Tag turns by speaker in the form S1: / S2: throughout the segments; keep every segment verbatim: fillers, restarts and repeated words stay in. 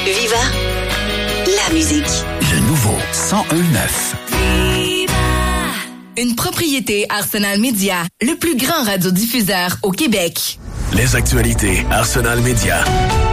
S1: Viva la musique.
S2: Le nouveau cent un neuf.
S3: Une propriété Arsenal Média, le plus grand radiodiffuseur au Québec.
S2: Les actualités Arsenal Média.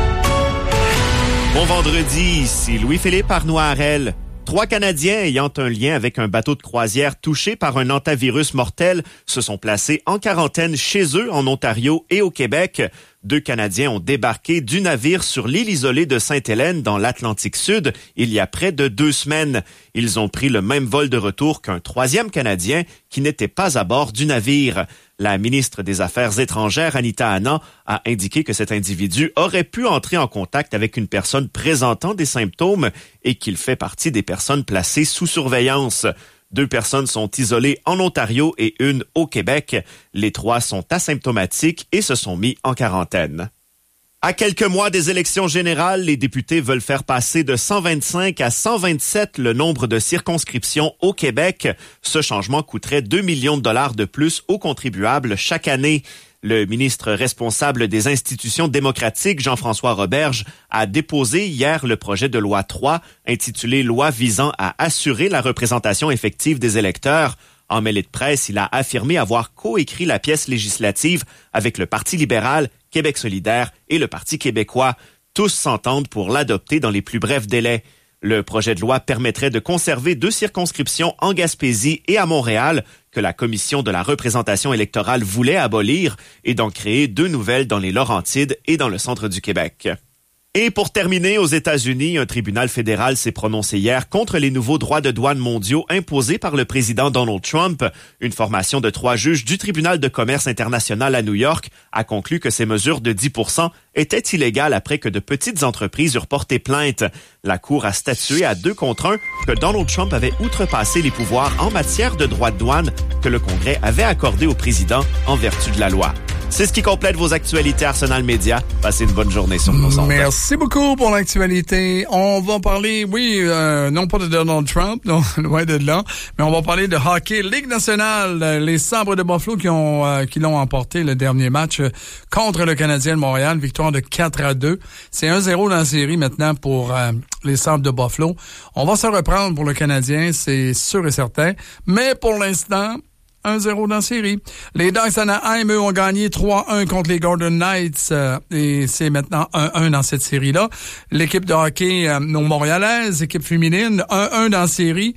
S4: Bon vendredi, ici Louis-Philippe Arnoirel. Trois Canadiens ayant un lien avec un bateau de croisière touché par un hantavirus mortel se sont placés en quarantaine chez eux en Ontario et au Québec. Deux Canadiens ont débarqué du navire sur l'île isolée de Sainte-Hélène dans l'Atlantique Sud il y a près de deux semaines. Ils ont pris le même vol de retour qu'un troisième Canadien qui n'était pas à bord du navire. La ministre des Affaires étrangères, Anita Anand, a indiqué que cet individu aurait pu entrer en contact avec une personne présentant des symptômes et qu'il fait partie des personnes placées sous surveillance. Deux personnes sont isolées en Ontario et une au Québec. Les trois sont asymptomatiques et se sont mis en quarantaine. À quelques mois des élections générales, les députés veulent faire passer de cent vingt-cinq à cent vingt-sept le nombre de circonscriptions au Québec. Ce changement coûterait deux millions de dollars de plus aux contribuables chaque année. Le ministre responsable des institutions démocratiques, Jean-François Roberge, a déposé hier le projet de loi trois, intitulé « Loi visant à assurer la représentation effective des électeurs ». En mêlée de presse, il a affirmé avoir coécrit la pièce législative avec le Parti libéral, Québec solidaire et le Parti québécois. Tous s'entendent pour l'adopter dans les plus brefs délais. Le projet de loi permettrait de conserver deux circonscriptions en Gaspésie et à Montréal que la Commission de la représentation électorale voulait abolir et d'en créer deux nouvelles dans les Laurentides et dans le centre du Québec. Et pour terminer, aux États-Unis, un tribunal fédéral s'est prononcé hier contre les nouveaux droits de douane mondiaux imposés par le président Donald Trump. Une formation de trois juges du tribunal de commerce international à New York a conclu que ces mesures de dix pour cent étaient illégales après que de petites entreprises eurent porté plainte. La Cour a statué à deux contre un que Donald Trump avait outrepassé les pouvoirs en matière de droits de douane que le Congrès avait accordés au président en vertu de la loi. C'est ce qui complète vos actualités Arsenal Média. Passez une bonne journée sur nos ondes.
S5: Merci beaucoup pour l'actualité. On va parler, oui, euh, non pas de Donald Trump, non, loin de là, mais on va parler de hockey, Ligue nationale. Les Sabres de Buffalo qui ont euh, qui l'ont emporté le dernier match contre le Canadien de Montréal, victoire de quatre à deux. C'est un zéro dans la série maintenant pour euh, les Sabres de Buffalo. On va se reprendre pour le Canadien, c'est sûr et certain, mais pour l'instant, un zéro dans la série. Les Ducks d'Anaheim, eux, ont gagné trois un contre les Golden Knights euh, et c'est maintenant un un dans cette série-là. L'équipe de hockey euh, non montréalaise, équipe féminine, un un dans la série.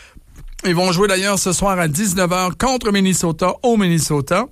S5: Ils vont jouer d'ailleurs ce soir à dix-neuf heures contre Minnesota au Minnesota.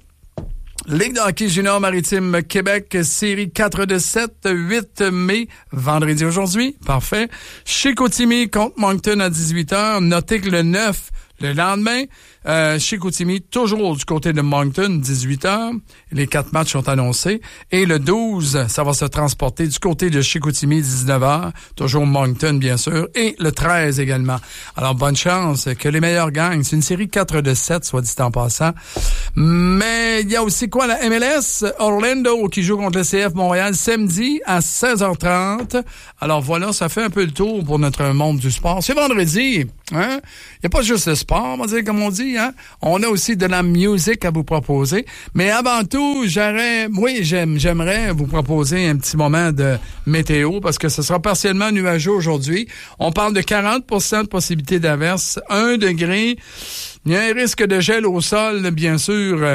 S5: Ligue de hockey junior maritime Québec, série quatre de sept, huit mai, vendredi aujourd'hui. Parfait. Chicoutimi contre Moncton à dix-huit heures. Notez que le neuf, le lendemain, euh, Chicoutimi, toujours du côté de Moncton, dix-huit heures. Les quatre matchs sont annoncés. Et le douze, ça va se transporter du côté de Chicoutimi, dix-neuf heures. Toujours Moncton, bien sûr. Et le treize également. Alors, bonne chance que les meilleurs gagnent. C'est une série quatre de sept, soit dit en passant. Mais il y a aussi quoi, la M L S? Orlando qui joue contre le C F Montréal samedi à seize heures trente. Alors voilà, ça fait un peu le tour pour notre monde du sport. C'est vendredi, hein? Il n'y a pas juste le sport, on va dire, comme on dit, hein? On a aussi de la musique à vous proposer. Mais avant tout, j'aurais, oui, j'aime, j'aimerais vous proposer un petit moment de météo parce que ce sera partiellement nuageux aujourd'hui. On parle de quarante pour cent de possibilité d'averse, un degré. Il y a un risque de gel au sol, bien sûr, euh,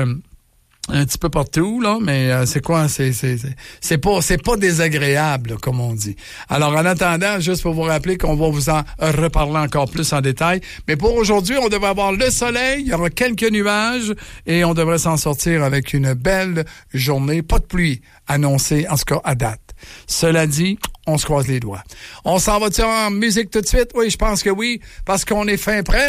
S5: un petit peu partout, là, mais euh, c'est quoi? C'est, c'est, c'est, c'est pas, c'est pas désagréable, là, comme on dit. Alors, en attendant, juste pour vous rappeler qu'on va vous en reparler encore plus en détail. Mais pour aujourd'hui, on devrait avoir le soleil, il y aura quelques nuages et on devrait s'en sortir avec une belle journée. Pas de pluie annoncée, en tout cas, à date. Cela dit, on se croise les doigts. On s'en va-tu en musique tout de suite? Oui, je pense que oui, parce qu'on est fin prêt.